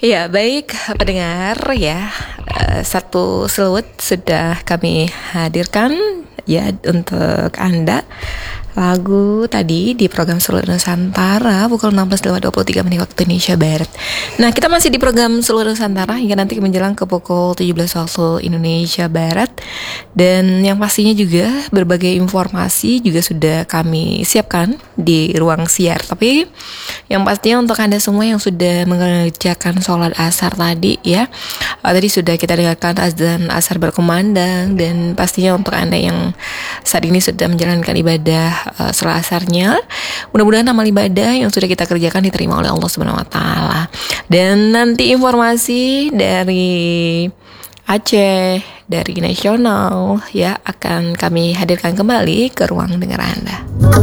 Ya, baik pendengar ya. Satu selut sudah kami hadirkan ya untuk Anda. Lagu tadi di program Seluruh Nusantara pukul 16.23 menit waktu Indonesia Barat. Nah, kita masih di program Seluruh Nusantara hingga nanti menjelang ke pukul 17 waktu Indonesia Barat. Dan yang pastinya juga berbagai informasi juga sudah kami siapkan di ruang siar. Tapi yang pastinya untuk Anda semua yang sudah mengerjakan sholat asar tadi ya, tadi sudah kita dengarkan azan asar berkumandang. Dan pastinya untuk Anda yang saat ini sudah menjalankan ibadah sholat asarnya, mudah-mudahan amal ibadah yang sudah kita kerjakan diterima oleh Allah Subhanahu Wa Taala. Dan nanti informasi dari Aceh, dari nasional ya akan kami hadirkan kembali ke ruang dengar Anda.